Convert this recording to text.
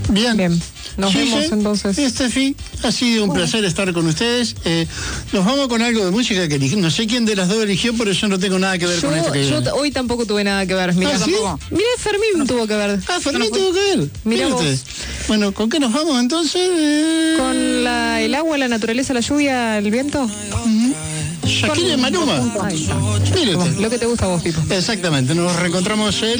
Bien. Nos vemos entonces. Steffi, ha sido un placer estar con ustedes. Nos vamos con algo de música que elegí. No sé quién de las dos eligió, pero yo no tengo nada que ver con esto que yo hoy tampoco tuve nada que ver. Mirá, ¿sí? Mirá, Fermín tuvo que ver. Fermín tuvo que ver. Mirá vos. Bueno, ¿con qué nos vamos entonces? Con el agua, la naturaleza, la lluvia, el viento. Shakira y Maluma. Lo que te gusta a vos, Pipo. Exactamente, nos reencontramos